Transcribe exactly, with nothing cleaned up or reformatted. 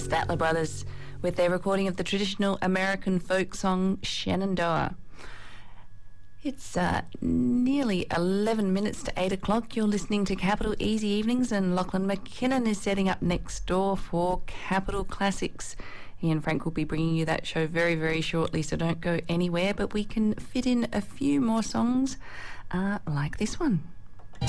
Statler Brothers with their recording of the traditional American folk song Shenandoah. It's uh, nearly eleven minutes to eight o'clock. You're listening to Capital Easy Evenings, and Lachlan McKinnon is setting up next door for Capital Classics. Ian Frank will be bringing you that show very, very shortly, so don't go anywhere. But we can fit in a few more songs uh, like this one.